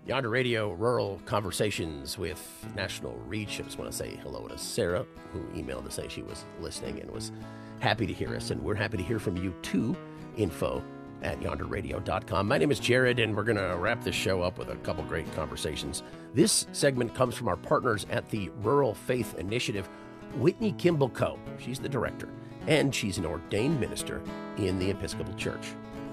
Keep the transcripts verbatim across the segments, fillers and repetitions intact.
Yonder Radio Rural Conversations with National Reach. I just want to say hello to Sarah, who emailed to say she was listening and was happy to hear us. And we're happy to hear from you too. Info at yonder radio dot com. My name is Jared, and we're going to wrap this show up with a couple great conversations. This segment comes from our partners at the Rural Faith Initiative, Whitney Kimball Coe. She's the director, and she's an ordained minister in the Episcopal Church.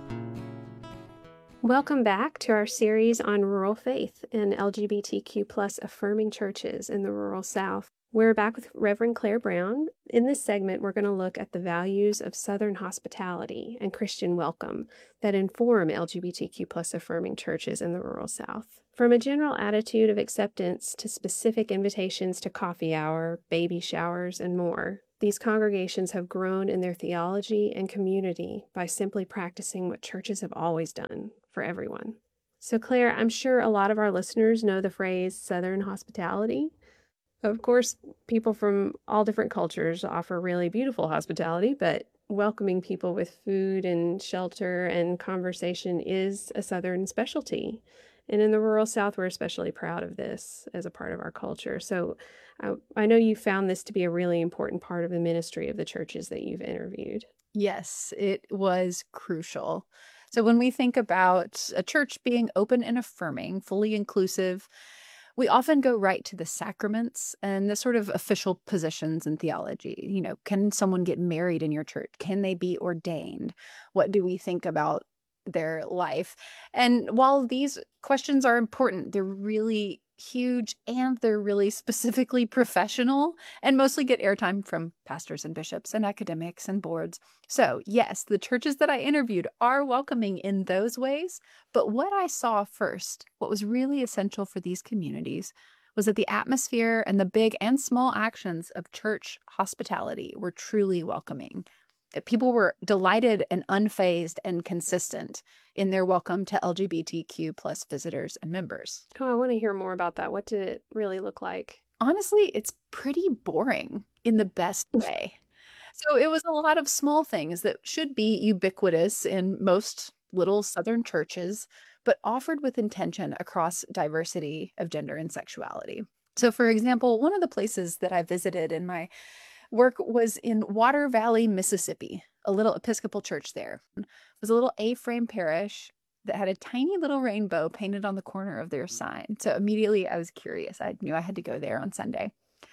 Welcome back to our series on rural faith and L G B T Q plus affirming churches in the rural South. We're back with Reverend Claire Brown. In this segment, we're going to look at the values of Southern hospitality and Christian welcome that inform L G B T Q plus affirming churches in the rural South. From a general attitude of acceptance to specific invitations to coffee hour, baby showers, and more, these congregations have grown in their theology and community by simply practicing what churches have always done for everyone. So, Claire, I'm sure a lot of our listeners know the phrase Southern hospitality. Of course, people from all different cultures offer really beautiful hospitality, but welcoming people with food and shelter and conversation is a Southern specialty. And in the rural South, we're especially proud of this as a part of our culture. So I, I know you found this to be a really important part of the ministry of the churches that you've interviewed. Yes, it was crucial. So when we think about a church being open and affirming, fully inclusive, we often go right to the sacraments and the sort of official positions in theology. You know, can someone get married in your church? Can they be ordained? What do we think about their life? And while these questions are important, they're really huge and they're really specifically professional and mostly get airtime from pastors and bishops and academics and boards. So yes, the churches that I interviewed are welcoming in those ways. But what I saw first, what was really essential for these communities, was that the atmosphere and the big and small actions of church hospitality were truly welcoming. That people were delighted and unfazed and consistent in their welcome to L G B T Q plus visitors and members. Oh, I want to hear more about that. What did it really look like? Honestly, it's pretty boring in the best way. So it was a lot of small things that should be ubiquitous in most little Southern churches, but offered with intention across diversity of gender and sexuality. So for example, one of the places that I visited in my work was in Water Valley, Mississippi, a little Episcopal church there. It was a little A-frame parish that had a tiny little rainbow painted on the corner of their sign. So immediately I was curious. I knew I had to go there on Sunday.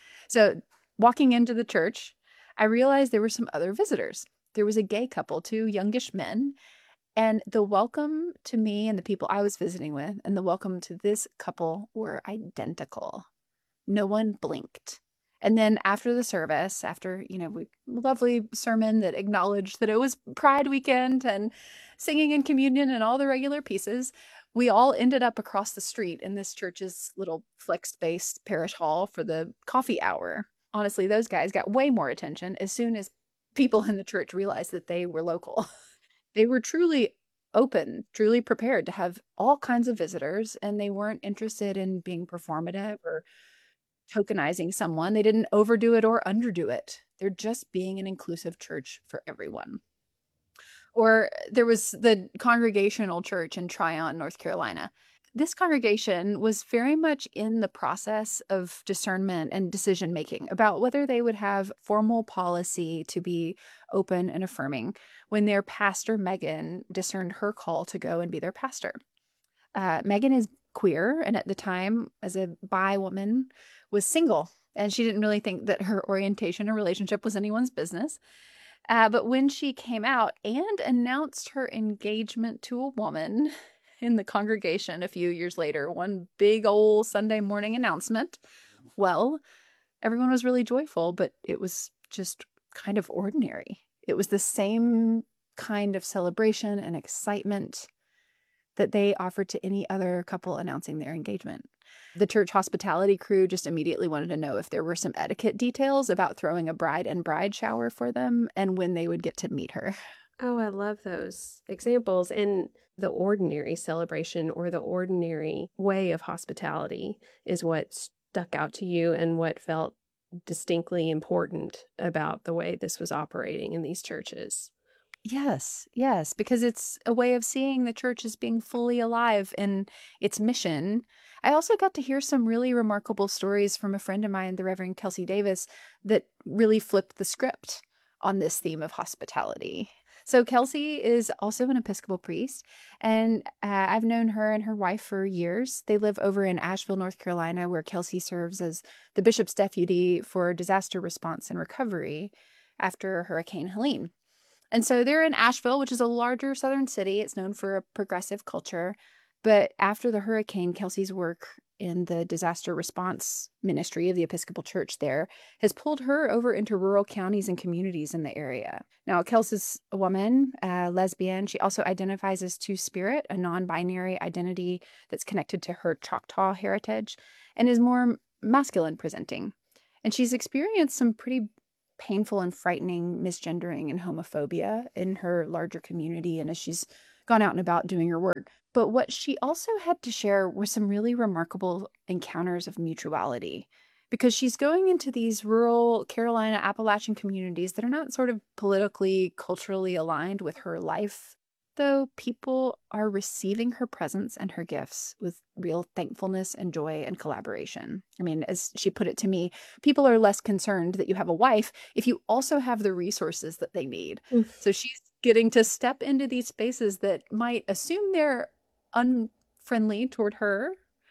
So walking into the church, I realized there were some other visitors. There was a gay couple, two youngish men, and the welcome to me and the people I was visiting with and the welcome to this couple were identical. No one blinked. And then after the service, after, you know, we lovely sermon that acknowledged that it was Pride weekend and singing in communion and all the regular pieces, we all ended up across the street in this church's little flex-based parish hall for the coffee hour. Honestly, those guys got way more attention as soon as people in the church realized that they were local. They were truly open, truly prepared to have all kinds of visitors, and they weren't interested in being performative or tokenizing someone. They didn't overdo it or underdo it. They're just being an inclusive church for everyone. Or there was the Congregational Church in Tryon, North Carolina. This congregation was very much in the process of discernment and decision making about whether they would have formal policy to be open and affirming when their pastor, Megan, discerned her call to go and be their pastor. Uh, Megan is queer, and at the time, as a bi woman, was single, and she didn't really think that her orientation or relationship was anyone's business. Uh, but when she came out and announced her engagement to a woman in the congregation a few years later, one big old Sunday morning announcement, well, everyone was really joyful, but it was just kind of ordinary. It was the same kind of celebration and excitement that they offered to any other couple announcing their engagement. The church hospitality crew just immediately wanted to know if there were some etiquette details about throwing a bride and bride shower for them and when they would get to meet her. Oh, I love those examples. And the ordinary celebration or the ordinary way of hospitality is what stuck out to you and what felt distinctly important about the way this was operating in these churches. Yes, yes, because it's a way of seeing the church as being fully alive in its mission. I also got to hear some really remarkable stories from a friend of mine, the Reverend Kelsey Davis, that really flipped the script on this theme of hospitality. So Kelsey is also an Episcopal priest, and uh, I've known her and her wife for years. They live over in Asheville, North Carolina, where Kelsey serves as the bishop's deputy for disaster response and recovery after Hurricane Helene. And so they're in Asheville, which is a larger southern city. It's known for a progressive culture. But after the hurricane, Kelsey's work in the disaster response ministry of the Episcopal Church there has pulled her over into rural counties and communities in the area. Now, Kelsey's a woman, a lesbian. She also identifies as Two-Spirit, a non-binary identity that's connected to her Choctaw heritage, and is more masculine presenting. And she's experienced some pretty painful and frightening misgendering and homophobia in her larger community and as she's gone out and about doing her work. But what she also had to share were some really remarkable encounters of mutuality, because she's going into these rural Carolina Appalachian communities that are not sort of politically, culturally aligned with her life, though people are receiving her presence and her gifts with real thankfulness and joy and collaboration. I mean, as she put it to me, people are less concerned that you have a wife if you also have the resources that they need. Mm. So she's getting to step into these spaces that might assume they're unfriendly toward her,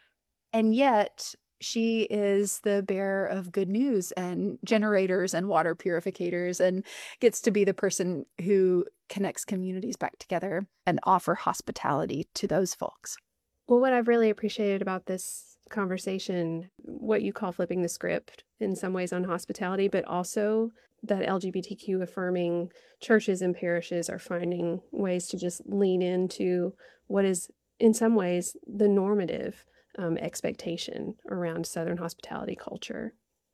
and yet she is the bearer of good news and generators and water purificators, and gets to be the person who connects communities back together and offer hospitality to those folks. Well, what I've really appreciated about this conversation, what you call flipping the script in some ways on hospitality, but also that L G B T Q affirming churches and parishes are finding ways to just lean into what is in some ways the normative um, expectation around Southern hospitality culture.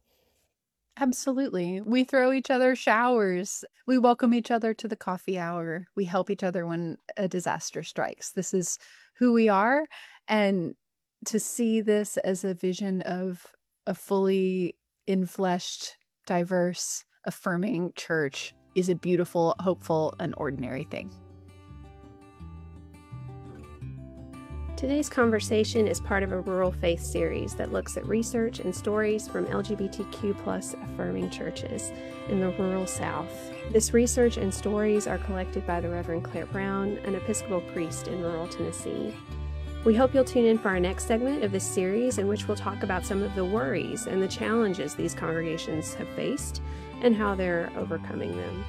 Absolutely. We throw each other showers. We welcome each other to the coffee hour. We help each other when a disaster strikes. This is who we are. And to see this as a vision of a fully infleshed, diverse, affirming church is a beautiful, hopeful, and ordinary thing. Today's conversation is part of a Rural Faith series that looks at research and stories from L G B T Q plus affirming churches in the rural South. This research and stories are collected by the Reverend Claire Brown, an Episcopal priest in rural Tennessee. We hope you'll tune in for our next segment of this series, in which we'll talk about some of the worries and the challenges these congregations have faced and how they're overcoming them.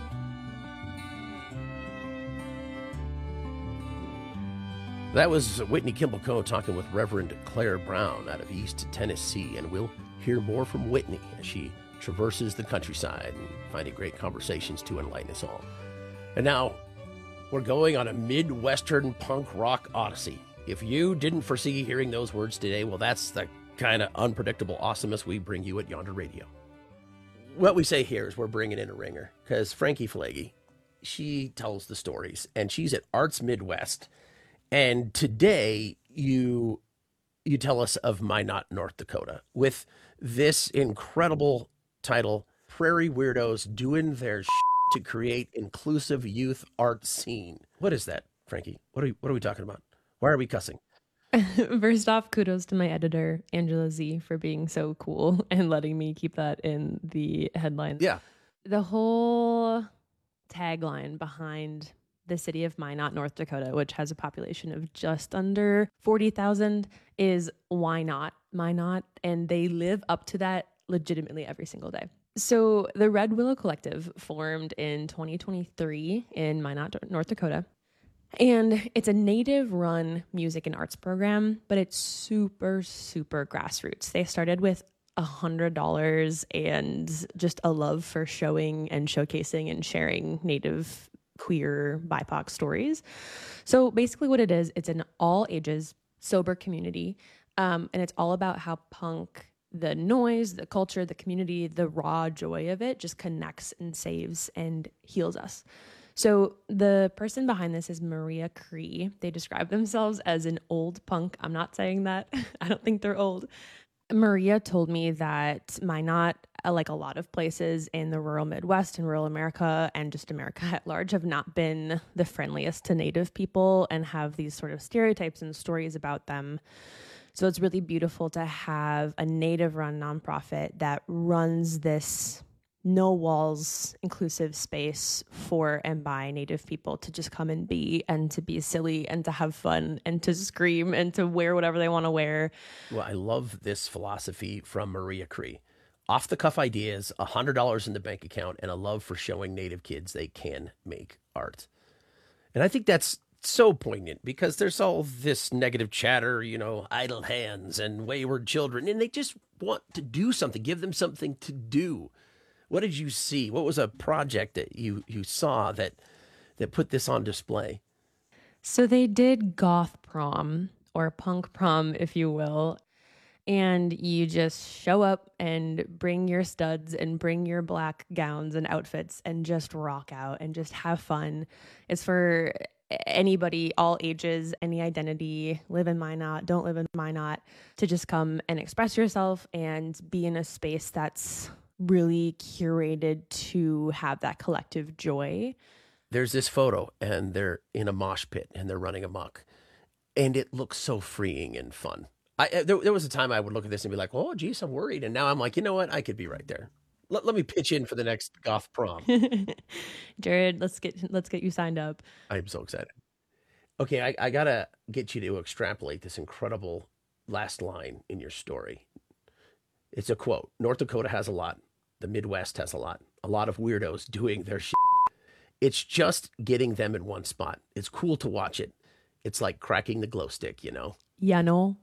That was Whitney Kimball-Coe talking with Reverend Claire Brown out of East Tennessee, and we'll hear more from Whitney as she traverses the countryside and finding great conversations to enlighten us all. And now, we're going on a Midwestern punk rock odyssey. If you didn't foresee hearing those words today, well, that's the kind of unpredictable awesomeness we bring you at Yonder Radio. What we say here is we're bringing in a ringer, because Frankie Flaggy, she tells the stories, and she's at Arts Midwest. And today you you tell us of Minot, North Dakota, with this incredible title, Prairie Weirdos Doing Their Shit to Create Inclusive Youth Art Scene. What is that, Frankie? What are we, what are we talking about? Why are we cussing? First off, kudos to my editor, Angela Z, for being so cool and letting me keep that in the headline. Yeah. The whole tagline behind the city of Minot, North Dakota, which has a population of just under forty thousand, is why not Minot? And they live up to that legitimately every single day. So the Red Willow Collective formed in twenty twenty-three in Minot, North Dakota. And it's a native-run music and arts program, but it's super, super grassroots. They started with one hundred dollars and just a love for showing and showcasing and sharing native queer B I P O C stories. So basically what it is, it's an all ages sober community. Um, and it's all about how punk, the noise, the culture, the community, the raw joy of it just connects and saves and heals us. So the person behind this is Maria Cree. They describe themselves as an old punk. I'm not saying that. I don't think they're old. Maria told me that Minot uh, like a lot of places in the rural Midwest and rural America and just America at large, have not been the friendliest to Native people and have these sort of stereotypes and stories about them. So it's really beautiful to have a Native-run nonprofit that runs this no walls inclusive space for and by Native people to just come and be, and to be silly and to have fun and to scream and to wear whatever they want to wear. Well, I love this philosophy from Maria Cree. Off the cuff ideas, one hundred dollars in the bank account, and a love for showing Native kids they can make art. And I think that's so poignant because there's all this negative chatter, you know, idle hands and wayward children, and they just want to do something, give them something to do. What did you see? What was a project that you, you saw that that put this on display? So they did goth prom, or punk prom, if you will. And you just show up and bring your studs and bring your black gowns and outfits and just rock out and just have fun. It's for anybody, all ages, any identity, live in Minot, don't live in Minot, to just come and express yourself and be in a space that's really curated to have that collective joy. There's this photo and they're in a mosh pit and they're running amok, and it looks so freeing and fun. I, there, there was a time I would look at this and be like, oh, geez, I'm worried. And now I'm like, you know what? I could be right there. Let, let me pitch in for the next goth prom. Jared, let's get let's get you signed up. I'm so excited. Okay, I, I got to get you to extrapolate this incredible last line in your story. It's a quote. North Dakota has a lot. The Midwest has a lot. A lot of weirdos doing their shit. It's just getting them in one spot. It's cool to watch it. It's like cracking the glow stick, you know? Yeah, no.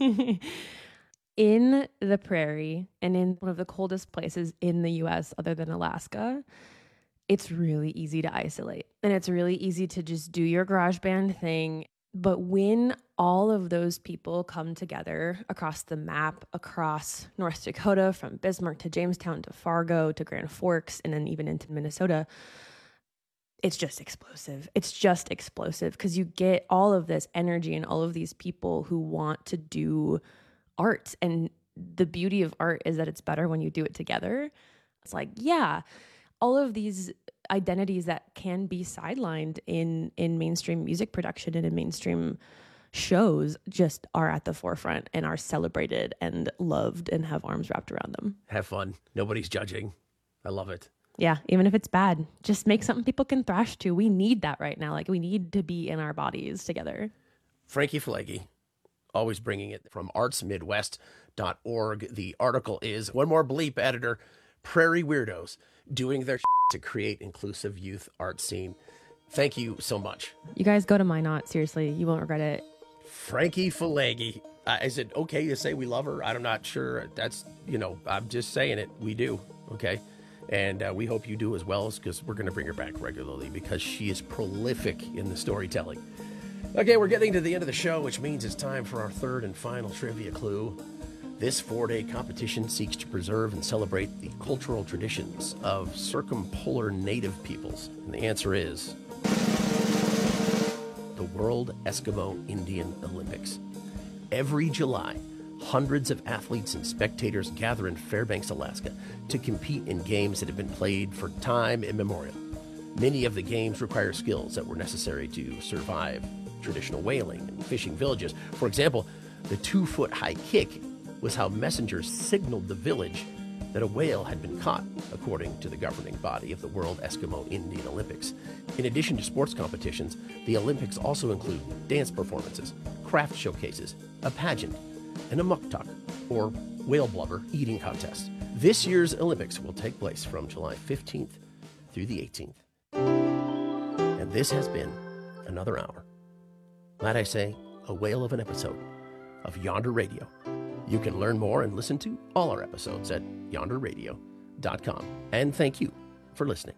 In the prairie and in one of the coldest places in the U S other than Alaska, it's really easy to isolate. And it's really easy to just do your GarageBand thing. But when all of those people come together across the map, across North Dakota, from Bismarck to Jamestown to Fargo to Grand Forks, and then even into Minnesota, it's just explosive. It's just explosive because you get all of this energy and all of these people who want to do art. And the beauty of art is that it's better when you do it together. It's like, yeah, all of these identities that can be sidelined in in mainstream music production and in mainstream shows just are at the forefront and are celebrated and loved and have arms wrapped around them. Have fun. Nobody's judging. I love it. Yeah, even if it's bad, just make something people can thrash to. We need that right now. Like, we need to be in our bodies together. Frankie Flaggy, always bringing it from arts midwest dot org. The article is, one more bleep, editor, Prairie Weirdos doing their to create inclusive youth art scene. Thank you so much. You guys go to Minot. Seriously, you won't regret it. Frankie Flaggy. Uh, is it okay to say we love her? I'm not sure. That's, you know, I'm just saying it. We do. Okay. And uh, we hope you do as well, because we're going to bring her back regularly because she is prolific in the storytelling. Okay, we're getting to the end of the show, which means it's time for our third and final trivia clue. This four-day competition seeks to preserve and celebrate the cultural traditions of circumpolar native peoples. And the answer is the World Eskimo Indian Olympics. Every July, hundreds of athletes and spectators gather in Fairbanks, Alaska, to compete in games that have been played for time immemorial. Many of the games require skills that were necessary to survive traditional whaling and fishing villages. For example, the two-foot-high kick was how messengers signaled the village that a whale had been caught, according to the governing body of the World Eskimo Indian Olympics. In addition to sports competitions, the Olympics also include dance performances, craft showcases, a pageant, and a muktuk, or whale blubber, eating contest. This year's Olympics will take place from July fifteenth through the eighteenth. And this has been another hour. Might I say, a whale of an episode of Yonder Radio. You can learn more and listen to all our episodes at yonder radio dot com. And thank you for listening.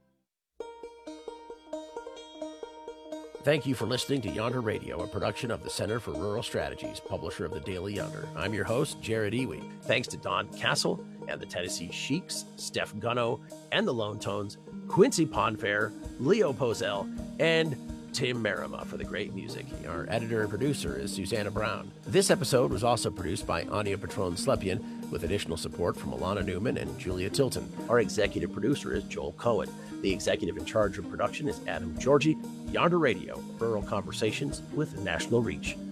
Thank you for listening to Yonder Radio, a production of the Center for Rural Strategies, publisher of the Daily Yonder. I'm your host, Jared Iwi. Thanks to Don Castle and the Tennessee Sheiks, Steph Gunno and the Lone Tones, Quincy Ponfair, Leo Pozell, and Tim Marima for the great music. Our editor and producer is Susanna Brown. This episode was also produced by Anya Patron-Slepian with additional support from Alana Newman and Julia Tilton. Our executive producer is Joel Cohen. The executive in charge of production is Adam Georgie. Yonder Radio, Rural Conversations with National Reach.